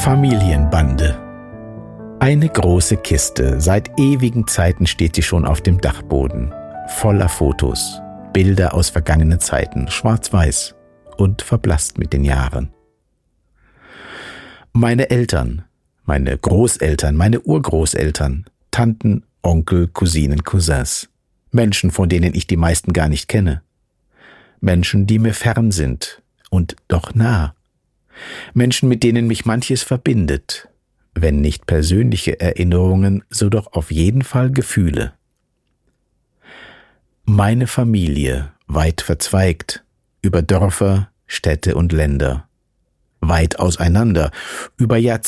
Familienbande. Eine große Kiste, seit ewigen Zeiten steht sie schon auf dem Dachboden, voller Fotos, Bilder aus vergangenen Zeiten, schwarz-weiß und verblasst mit den Jahren. Meine Eltern, meine Großeltern, meine Urgroßeltern, Tanten, Onkel, Cousinen, Cousins, Menschen, von denen ich die meisten gar nicht kenne, Menschen, die mir fern sind und doch nah, Menschen, mit denen mich manches verbindet, wenn nicht persönliche Erinnerungen, so doch auf jeden Fall Gefühle. Meine Familie, weit verzweigt, über Dörfer, Städte und Länder, weit auseinander, über Jahrzehnte